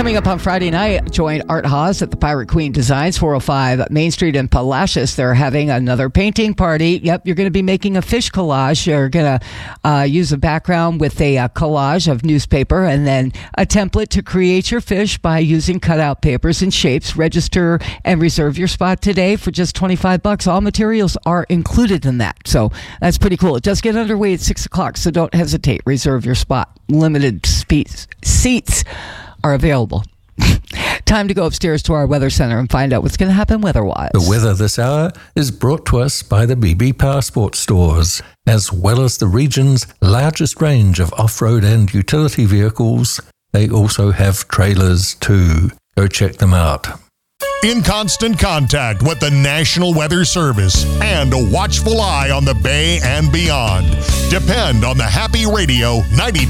Coming up on Friday night, join Art Haas at the Pirate Queen Designs, 405 Main Street in Palacios. They're having another painting party. Yep, you're going to be making a fish collage. You're going to use a background with a collage of newspaper and then a template to create your fish by using cutout papers and shapes. Register and reserve your spot today for just $25. All materials are included in that. So that's pretty cool. It does get underway at 6 o'clock, so don't hesitate. Reserve your spot. Limited seats are available. Time to go upstairs to our weather center and find out what's going to happen weather-wise. The weather this hour is brought to us by the BB Power Sports stores, as well as the region's largest range of off-road and utility vehicles. They also have trailers too. Go check them out. In constant contact with the National Weather Service and a watchful eye on the Bay and beyond. Depend on the Happy Radio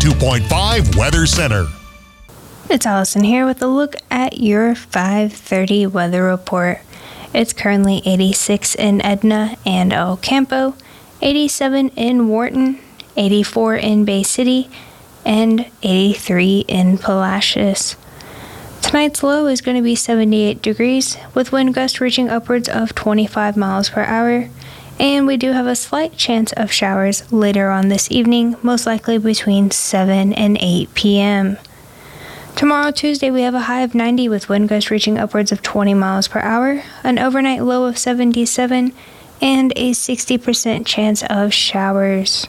92.5 Weather Center. It's Allison here with a look at your 5:30 weather report. It's currently 86 in Edna and El Campo, 87 in Wharton, 84 in Bay City, and 83 in Palacios. Tonight's low is going to be 78 degrees, with wind gusts reaching upwards of 25 miles per hour, and we do have a slight chance of showers later on this evening, most likely between 7 and 8 p.m. Tomorrow, Tuesday, we have a high of 90 with wind gusts reaching upwards of 20 miles per hour, an overnight low of 77, and a 60% chance of showers.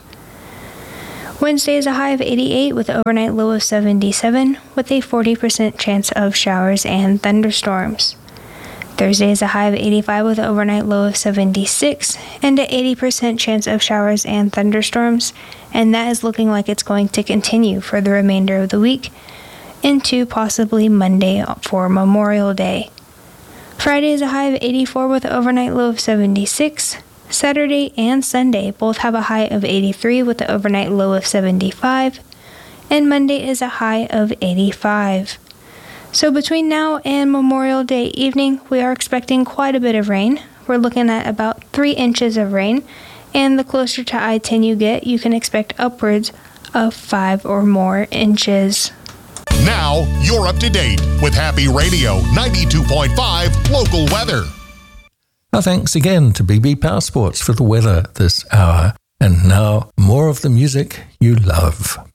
Wednesday is a high of 88 with an overnight low of 77, with a 40% chance of showers and thunderstorms. Thursday is a high of 85 with an overnight low of 76, and an 80% chance of showers and thunderstorms, and that is looking like it's going to continue for the remainder of the week, into possibly Monday for Memorial Day. Friday is a high of 84 with an overnight low of 76. Saturday and Sunday both have a high of 83 with an overnight low of 75. And Monday is a high of 85. So between now and Memorial Day evening, we are expecting quite a bit of rain. We're looking at about 3 inches of rain. And the closer to I-10 you get, you can expect upwards of 5 or more inches. Now, you're up to date with Happy Radio 92.5 local weather. Our thanks again to BB Power Sports for the weather this hour. And now, more of the music you love.